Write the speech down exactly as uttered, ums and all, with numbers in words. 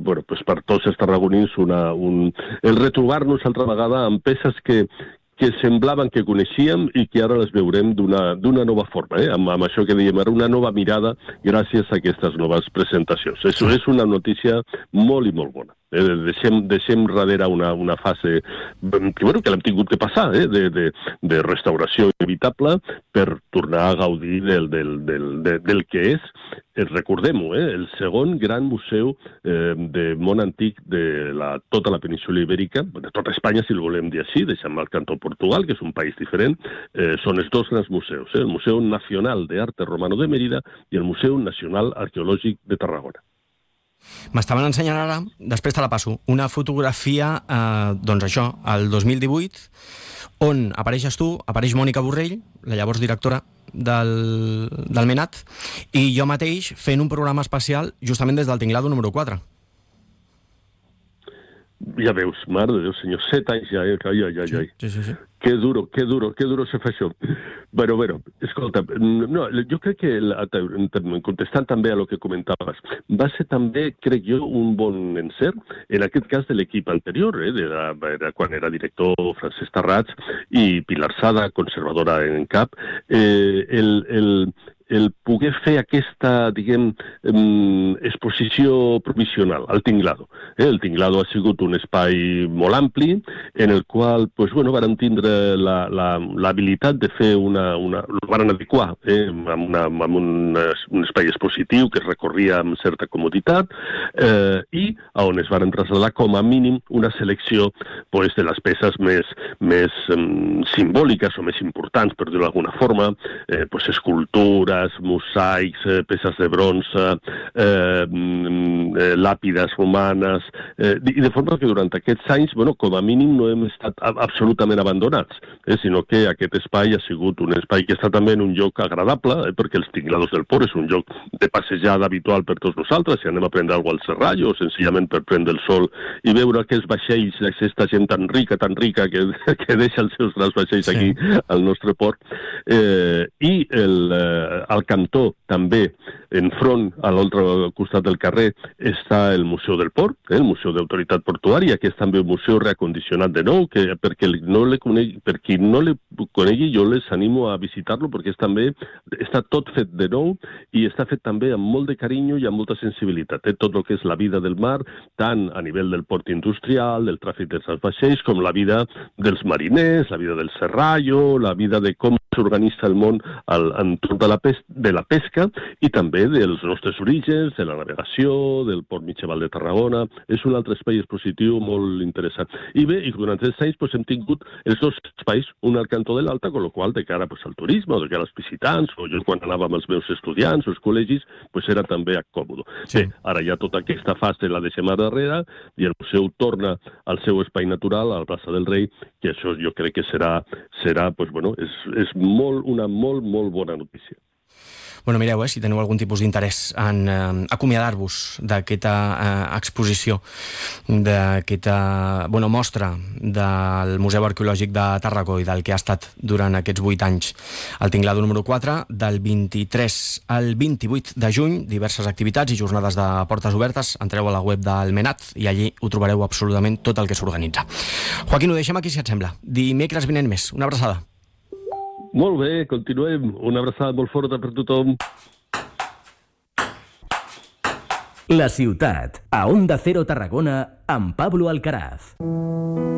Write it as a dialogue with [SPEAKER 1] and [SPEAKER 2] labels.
[SPEAKER 1] bueno, pues per tots els tarragonins una, un, el retrobar-nos altra vegada amb peces que, que semblaven que coneixíem i que ara les veurem d'una d'una nova forma, eh? amb, amb això que dèiem, ara una nova mirada gràcies a aquestes noves presentacions. Això és una notícia molt i molt bona. Eh, deixem, deixem darrere una, una fase que, bueno, que l'hem tingut que passar, eh, de, de, de restauració inevitable per tornar a gaudir del, del, del, del, del que és, eh, recordem-ho, eh, el segon gran museu eh, de món antic de la, tota la península ibèrica, de tota Espanya, si el volem dir així, deixem el cantó Portugal, que és un país diferent, eh, són els dos grans museus, eh, el Museu Nacional de Arte Romano de Mérida i el Museu Nacional Arqueològic de Tarragona.
[SPEAKER 2] M'estaven ensenyant ara, després te la passo, una fotografia, eh, doncs això, el dos mil divuit, on apareixes tu, apareix Mònica Borrell, la llavors directora del, del MENAT, i jo mateix fent un programa especial justament des del Tinglado número quatre.
[SPEAKER 1] Ja veus, mare de Déu, senyor, set anys ja, eh? Ai, ai, ai, ai.
[SPEAKER 2] Sí, sí, sí.
[SPEAKER 1] Que duro, que duro, que duro se fa això. Bueno, bueno, escolta, no, jo crec que, contestant també a lo que comentaves, va ser també, crec jo, un bon encert, en aquest cas de l'equip anterior, eh, de la, de quan era director Francesc Tarrats i Pilar Sada, conservadora en cap, eh, el, el, el poder fer aquesta, diguem, exposició provisional al Tinglado. Eh? El Tinglado ha sigut un espai molt ampli, en el qual, pues, bueno, varen tindre l'habilitat de fer una... una el varen adequar eh? amb, una, amb un, un espai expositiu que es recorria amb certa comoditat eh, i on es varen traslladar com a mínim una selecció pues, de les peces més, més um, simbòliques o més importants, per dir-ho d'alguna forma, eh, pues, escultures, mosaics, eh, peces de bronze, eh, eh, làpides romanes, eh, i de forma que durant aquests anys, bueno, com a mínim no hem estat absolutament abandonats, eh, sinó que aquest espai ha sigut un espai que està també en un lloc agradable, eh, perquè els Tinglados del Port és un lloc de passejada habitual per tots nosaltres, si anem a prendre alguna cosa al Serrallo, o senzillament per prendre el sol i veure aquests vaixells, aquesta gent tan rica, tan rica, que, que deixa els seus grans vaixells sí. aquí al nostre port. Eh, I el... Eh, al cantó, també, enfront, a l'altre costat del carrer, està el Museu del Port, eh, el Museu d'Autoritat Portuària, que és també un museu reacondicionat de nou, que perquè no le conegui, per qui no le conegui, jo les animo a visitar-lo, perquè és també, està tot fet de nou i està fet també amb molt de carinyo i amb molta sensibilitat. Té tot el que és la vida del mar, tant a nivell del port industrial, del tràfic dels vaixells, com la vida dels mariners, la vida del serrallo, la vida de com s'organitza el món al entorn de la, pes de la pesca i també dels nostres orígens, de la navegació, del port mitjaval de Tarragona. És un altre espai expositiu molt interessant. I bé, i durant aquests anys pues, hem tingut els dos espais, un al cantó de l'Alta, amb la qual de cara pues, al turisme, o de cara als visitants, o jo quan anava amb els meus estudiants o els col·legis, pues, era també còmode. Sí. Bé, ara ja tota aquesta fase la deixem a darrere i el museu torna al seu espai natural, a la plaça del Rei, que això jo crec que serà, serà pues, bueno, és, és molt, una molt, molt bona notícia.
[SPEAKER 2] Bueno, mireu, eh, si teniu algun tipus d'interès en eh, acomiadar-vos d'aquesta eh, exposició, d'aquesta bueno, mostra del Museu Arqueològic de Tàrraco i del que ha estat durant aquests vuit anys al Tinglado número quatre, del vint-i-tres al vint-i-vuit de juny, diverses activitats i jornades de portes obertes. Entreu a la web del MENAT i allí ho trobareu absolutament tot el que s'organitza. Joaquín, ho deixem aquí, si et sembla. Dimecres vinent més. Una abraçada.
[SPEAKER 1] Molt bé, continuem. Una abraçada molt forta per tothom.
[SPEAKER 3] La ciutat, a Onda Cero Tarragona, amb Pablo Alcaraz.